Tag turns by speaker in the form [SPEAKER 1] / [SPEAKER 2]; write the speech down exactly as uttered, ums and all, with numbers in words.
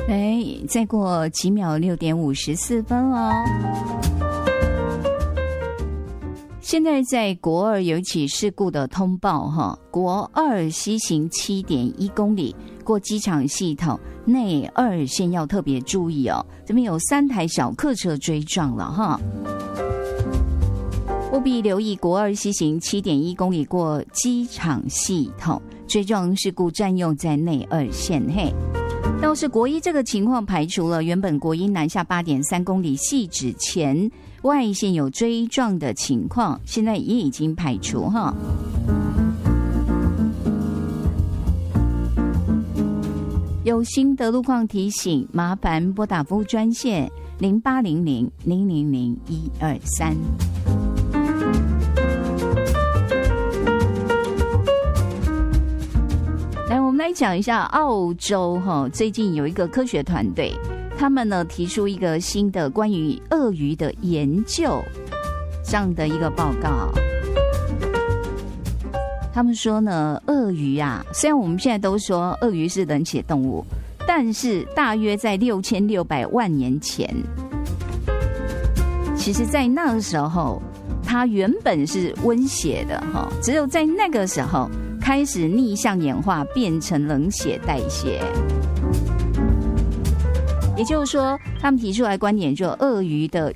[SPEAKER 1] 哎，再过几秒，六点五十四分哦。现在在国二有一起事故的通报哈，国二西行 七点一公里过机场系统内二线要特别注意哦，这边有三台小客车追撞了哈，务必留意国二西行 七点一公里过机场系统追撞事故占用在内二线嘿。倒是国一这个情况排除了，原本国一南下 八点三公里汐止前外线有追撞的情况，现在也已经排除哈。有新的路况提醒，麻烦拨打服务专线零八零零零零零一二三。来，我们来讲一下澳洲哈，最近有一个科学团队，他们呢提出一个新的关于鳄鱼的研究这样的一个报告。他们说呢，鳄鱼啊，虽然我们现在都说鳄鱼是冷血动物，但是大约在六千六百万年前，其实在那个时候它原本是温血的哈，只有在那个时候开始逆向演化变成冷血代谢。也就是说，他们提出来观点，就鳄鱼的